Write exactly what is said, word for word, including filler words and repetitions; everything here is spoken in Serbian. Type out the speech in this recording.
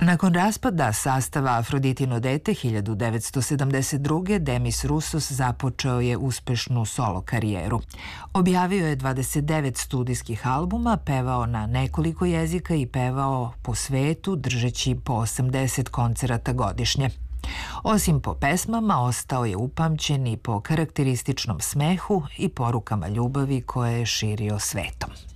Nakon raspada sastava Afroditino dete hiljadu devetsto sedamdeset druge. Demis Roussos započeo je uspešnu solo karijeru. Objavio je dvadeset devet studijskih albuma, pevao na nekoliko jezika i pevao po svetu držeći po osamdeset koncerata godišnje. Osim po pesmama, ostao je upamćen i po karakterističnom smehu i porukama ljubavi koje je širio svetom.